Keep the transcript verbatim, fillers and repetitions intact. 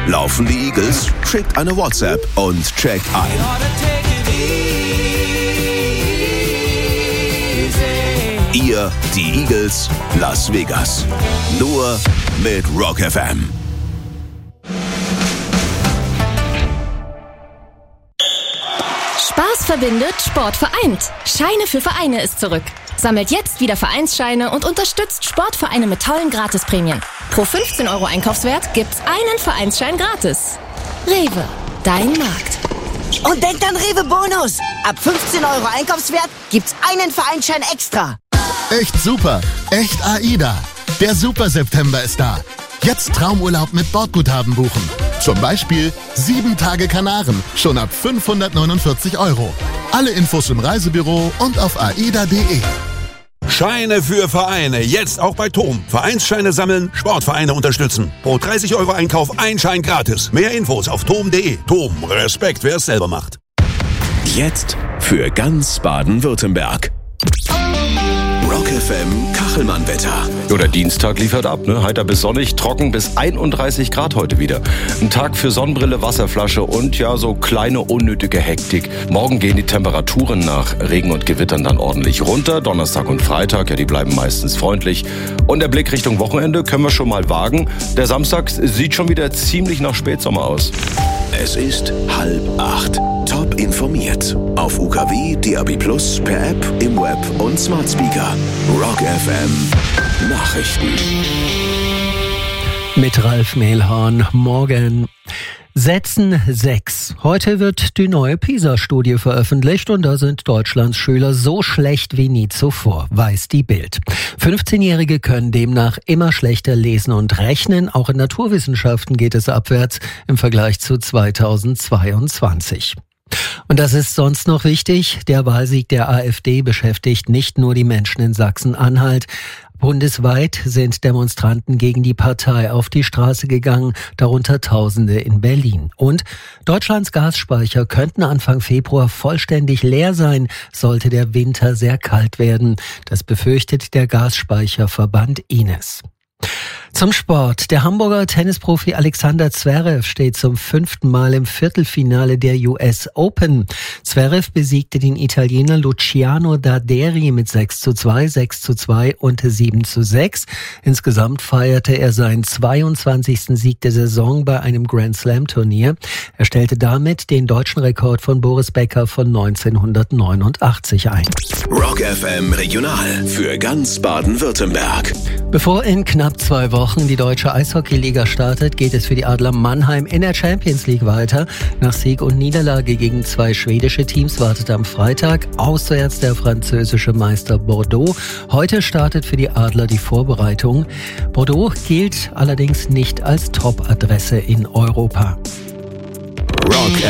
Laufen die Eagles? Schickt eine WhatsApp und checkt ein. Ihr, die Eagles, Las Vegas. Nur mit Rock F M. Spaß verbindet, Sport vereint. Scheine für Vereine ist zurück. Sammelt jetzt wieder Vereinsscheine und unterstützt Sportvereine mit tollen Gratisprämien. Pro fünfzehn Euro Einkaufswert gibt's einen Vereinsschein gratis. Rewe, dein Markt. Und denkt an Rewe Bonus. Ab fünfzehn Euro Einkaufswert gibt's einen Vereinsschein extra. Echt super. Echt AIDA. Der Super September ist da. Jetzt Traumurlaub mit Bordguthaben buchen. Zum Beispiel sieben Tage Kanaren, schon ab fünfhundertneunundvierzig Euro. Alle Infos im Reisebüro und auf aida punkt de. Scheine für Vereine, jetzt auch bei Tom. Vereinsscheine sammeln, Sportvereine unterstützen. Pro dreißig Euro Einkauf ein Schein gratis. Mehr Infos auf tom punkt de. Tom, Respekt, wer es selber macht. Jetzt für ganz Baden-Württemberg. Rock F M Kachelmann-Wetter. Ja, der Dienstag liefert ab, ne? Heiter bis sonnig, trocken bis einunddreißig Grad heute wieder. Ein Tag für Sonnenbrille, Wasserflasche und ja, so kleine unnötige Hektik. Morgen gehen die Temperaturen nach Regen und Gewittern dann ordentlich runter. Donnerstag und Freitag, ja, die bleiben meistens freundlich. Und der Blick Richtung Wochenende können wir schon mal wagen. Der Samstag sieht schon wieder ziemlich nach Spätsommer aus. Es ist halb acht. Top informiert. Auf U K W, D A B Plus, per App, im Web und Smart Speaker. Rock F M Nachrichten. Mit Ralf Mehlhorn. Morgen. Sätzen sechs. Heute wird die neue PISA-Studie veröffentlicht und da sind Deutschlands Schüler so schlecht wie nie zuvor, weiß die Bild. fünfzehnjährige können demnach immer schlechter lesen und rechnen. Auch in Naturwissenschaften geht es abwärts im Vergleich zu zweitausendzweiundzwanzig. Und das ist sonst noch wichtig. Der Wahlsieg der AfD beschäftigt nicht nur die Menschen in Sachsen-Anhalt. Bundesweit sind Demonstranten gegen die Partei auf die Straße gegangen, darunter Tausende in Berlin. Und Deutschlands Gasspeicher könnten Anfang Februar vollständig leer sein, sollte der Winter sehr kalt werden. Das befürchtet der Gasspeicherverband I N E S. Zum Sport. Der Hamburger Tennisprofi Alexander Zverev steht zum fünften Mal im Viertelfinale der U S Open. Zverev besiegte den Italiener Luciano Darderi mit sechs zu zwei, sechs zu zwei und sieben zu sechs. Insgesamt feierte er seinen zweiundzwanzigsten Sieg der Saison bei einem Grand Slam Turnier. Er stellte damit den deutschen Rekord von Boris Becker von neunzehnhundertneunundachtzig ein. Rock F M Regional für ganz Baden-Württemberg. Bevor in knapp zwei Wochen die deutsche Eishockeyliga startet, geht es für die Adler Mannheim in der Champions League weiter. Nach Sieg und Niederlage gegen zwei schwedische Teams wartet am Freitag auswärts der französische Meister Bordeaux. Heute startet für die Adler die Vorbereitung. Bordeaux gilt allerdings nicht als Top-Adresse in Europa. Rock